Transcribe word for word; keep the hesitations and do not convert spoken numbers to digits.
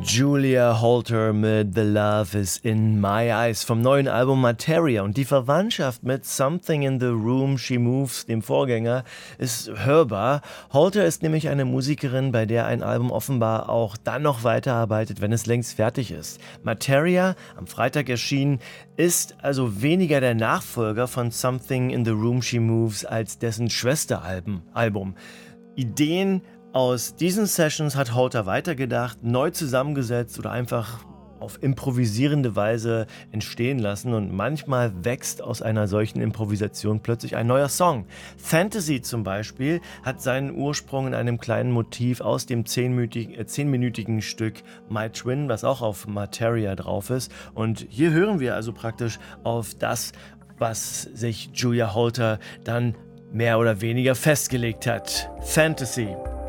Julia Holter mit The Love Is In My Eyes vom neuen Album Materia. Und die Verwandtschaft mit Something in the Room She Moves, dem Vorgänger, ist hörbar. Holter ist nämlich eine Musikerin, bei der ein Album offenbar auch dann noch weiterarbeitet, wenn es längst fertig ist. Materia, am Freitag erschienen, ist also weniger der Nachfolger von Something in the Room She Moves als dessen Schwesteralbum. Album. Ideen aus diesen Sessions hat Holter weitergedacht, neu zusammengesetzt oder einfach auf improvisierende Weise entstehen lassen, und manchmal wächst aus einer solchen Improvisation plötzlich ein neuer Song. Fantasy zum Beispiel hat seinen Ursprung in einem kleinen Motiv aus dem zehnminütigen, äh, zehnminütigen Stück My Twin, was auch auf Materia drauf ist, und hier hören wir also praktisch auf das, was sich Julia Holter dann mehr oder weniger festgelegt hat. Fantasy.